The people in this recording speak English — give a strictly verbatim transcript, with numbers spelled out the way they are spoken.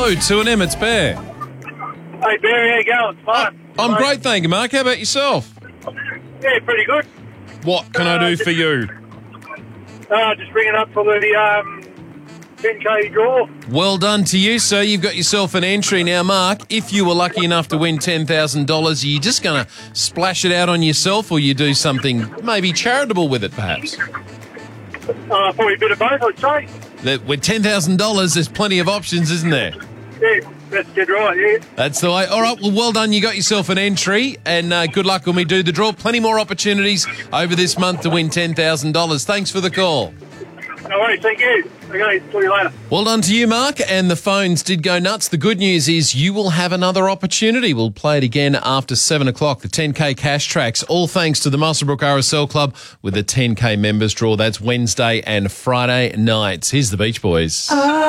hello to an Emmett's Bear. Hey, Barry, how you going? It's fun. I'm great, thank you, Mark. How about yourself? Yeah, pretty good. What can I do for you? Uh, just bringing up for the um, ten K draw. Well done to you, sir. You've got yourself an entry now, Mark. If you were lucky enough to win ten thousand dollars, are you just going to splash it out on yourself, or you do something maybe charitable with it, perhaps? Uh, probably a bit of both, I'd say. That with ten thousand dollars, there's plenty of options, isn't there? Yeah, that's dead right, yeah. That's the way. All right, well, well done. You got yourself an entry, and uh, good luck when we do the draw. Plenty more opportunities over this month to win ten thousand dollars. Thanks for the call. No worries, thank you. Okay, talk to you later. Well done to you, Mark. And the phones did go nuts. The good news is you will have another opportunity. We'll play it again after seven o'clock, the ten K cash tracks, all thanks to the Muswellbrook R S L Club with the ten K members draw. That's Wednesday and Friday nights. Here's the Beach Boys.